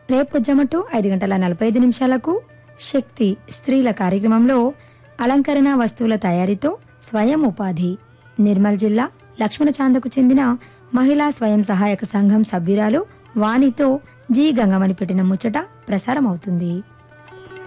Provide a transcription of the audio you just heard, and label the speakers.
Speaker 1: రేపు జమటు 5:45 శక్తి స్త్రీల కార్యక్రమంలో అలంకరణ వస్తువుల తయారీతో స్వయం ఉపాధి నిర్మల్ జిల్లా లక్ష్మణచాందకు చెందిన మహిళా స్వయం సహాయక సంఘం సభ్యురాలు వాణితో జి గంగమణి పెట్టిన ముచ్చట ప్రసారం అవుతుంది.